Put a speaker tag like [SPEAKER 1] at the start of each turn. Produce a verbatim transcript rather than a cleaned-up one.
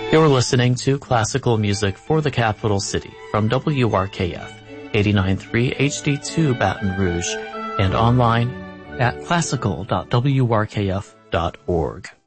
[SPEAKER 1] You're listening to classical music for the capital city from W R K F, eighty-nine point three H D two Baton Rouge, and online at classical dot w r k f dot org.